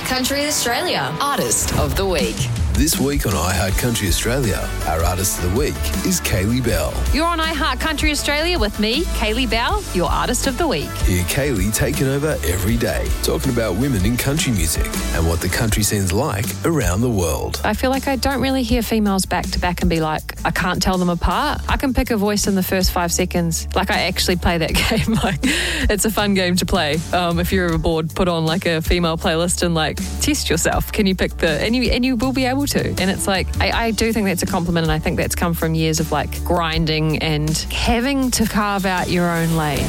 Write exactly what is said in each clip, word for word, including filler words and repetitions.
Country Australia. Artist of the Week. This week on iHeart Country Australia, our Artist of the Week is Kaylee Bell. You're on iHeart Country Australia with me, Kaylee Bell, your Artist of the Week. Hear Kaylee taking over every day, talking about women in country music and what the country scene's like around the world. I feel like I don't really hear females back to back and be like, I can't tell them apart. I can pick a voice in the first five seconds. Like, I actually play that game. Like, it's a fun game to play. Um, if you're ever bored, put on like a female playlist and like test yourself. Can you pick the, and you, and you will be able to. And it's like, I, I do think that's a compliment, and I think that's come from years of like grinding and having to carve out your own lane.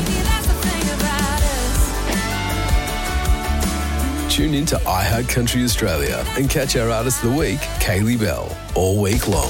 Tune in to iHeart Country Australia and catch our Artist of the Week, Kaylee Bell, all week long.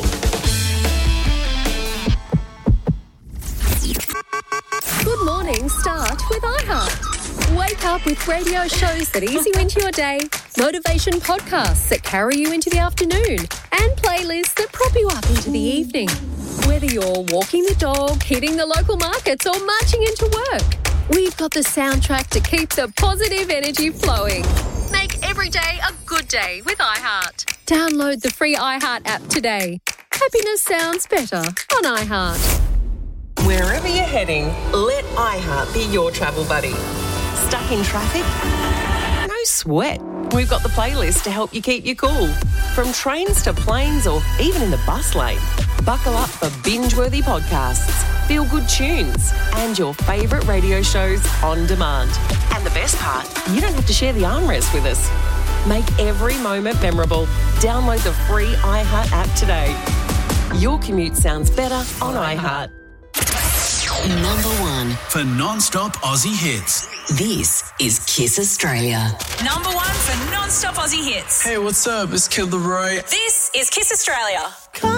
Good morning, start with iHeart. Wake up with radio shows that ease you into your day, motivation podcasts that carry you into the afternoon, and playlists that prop you up into the evening. Whether you're walking the dog, hitting the local markets, or marching into work, we've got the soundtrack to keep the positive energy flowing. Make every day a good day with iHeart. Download the free iHeart app today. Happiness sounds better on iHeart. Wherever you're heading, let iHeart be your travel buddy. Stuck in traffic? No sweat. We've got the playlist to help you keep you cool. From trains to planes or even in the bus lane. Buckle up for binge-worthy podcasts, feel-good tunes, and your favourite radio shows on demand. And the best part, you don't have to share the armrest with us. Make every moment memorable. Download the free iHeart app today. Your commute sounds better on iHeart. Number one for non-stop Aussie hits. This is Kiss Australia. Number one for non-stop Aussie hits. Hey, what's up? It's Kid Laroi. This is Kiss Australia.